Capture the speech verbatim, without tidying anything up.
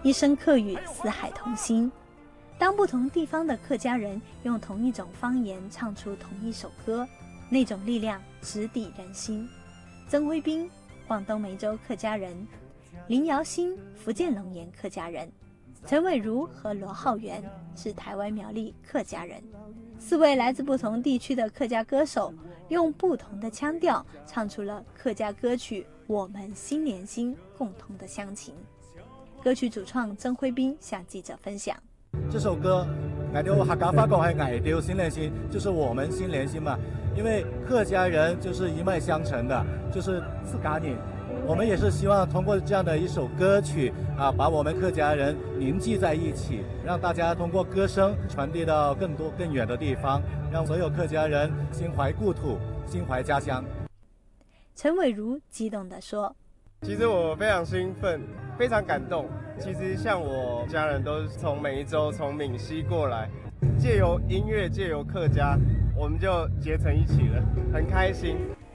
一声客语，四海同心。当不同地方的客家人用同一种方言唱出同一首歌，那种力量直抵人心。曾辉斌，广东梅州客家人；林瑶新，福建龙岩客家人；陈伟如和罗浩元是台湾苗栗客家人。四位来自不同地区的客家歌手，用不同的腔调唱出了客家歌曲《我们心连心》共同的乡情。歌曲主创曾辉斌向记者分享。 这首歌改掉客家话讲系改掉心连心，就是我们心连心嘛。因为客家人就是一脉相承的，就是自家人。我们也是希望通过这样的一首歌曲啊，把我们客家人凝聚在一起，让大家通过歌声传递到更多更远的地方，让所有客家人心怀故土，心怀家乡。 陈伟如激动地说：“ 其实我非常兴奋，非常感动。其实像我家人都是从梅州、从闽西过来，借由音乐，借由客家，我们就结成一起了，很开心。